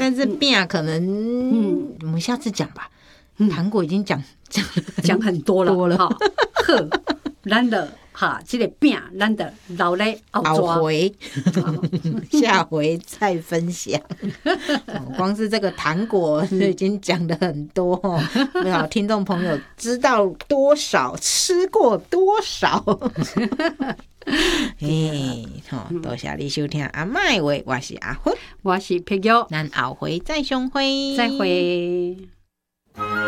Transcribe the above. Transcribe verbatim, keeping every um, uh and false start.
但是饼可能、嗯、我们下次讲吧。糖果已经讲讲讲很多了， 多了。 好，咱的哈，这个饼咱的留咧后回，下回再分享。光是这个糖果就已经讲的很多哦，不知道听众朋友知道多少，吃过多少。哎，好，多谢你收听阿嬷的话，我是阿芬， 我是碧玉， 咱后回再相会， 再会。